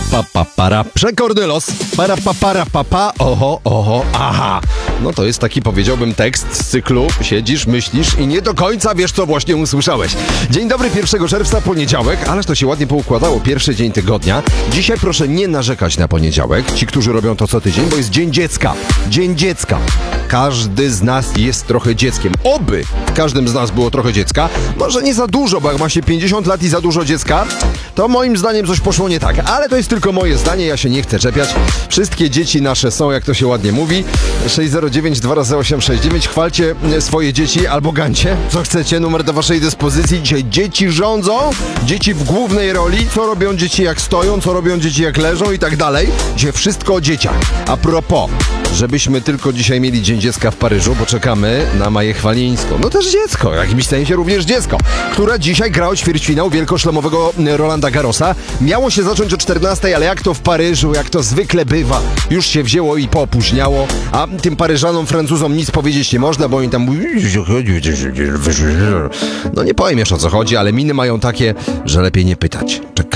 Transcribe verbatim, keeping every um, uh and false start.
pa, pa, para. Przekorny los. Para, pa, para, pa, pa. Oho, oho, aha. No to jest taki, powiedziałbym, tekst z cyklu siedzisz, myślisz i nie do końca wiesz, co właśnie usłyszałeś. Dzień dobry, pierwszego czerwca, poniedziałek, ależ to się ładnie poukładało, pierwszy dzień tygodnia. Dzisiaj proszę nie narzekać na poniedziałek, ci, którzy robią to co tydzień, bo jest Dzień Dziecka. Dzień Dziecka. Każdy z nas jest trochę dzieckiem. Oby w każdym z nas było trochę dziecka. Może nie za dużo, bo jak ma się pięćdziesiąt lat i za dużo dziecka, to moim zdaniem coś poszło nie tak. Ale to jest tylko moje zdanie, ja się nie chcę czepiać. Wszystkie dzieci nasze są, jak to się ładnie mówi. sześć zero dziewięć dwa razy osiem sześć dziewięć. Chwalcie swoje dzieci albo gancie, co chcecie. Numer do waszej dyspozycji. Dzisiaj dzieci rządzą, dzieci w głównej roli. Co robią dzieci jak stoją, co robią dzieci jak leżą i tak dalej. Dzisiaj wszystko o dzieciach. A propos, żebyśmy tylko dzisiaj mieli Dzień Dziecka w Paryżu, bo czekamy na Maję Chwalińską. No też dziecko, w jakimś sensie również dziecko, które dzisiaj grało ćwierćfinał wielkoszlemowego Rolanda Garrosa. Miało się zacząć o czternastej, ale jak to w Paryżu, jak to zwykle bywa, już się wzięło i poopóźniało, a tym Paryżanom, Francuzom nic powiedzieć nie można, bo oni tam... No nie powiem jeszcze o co chodzi, ale miny mają takie, że lepiej nie pytać. Czekamy.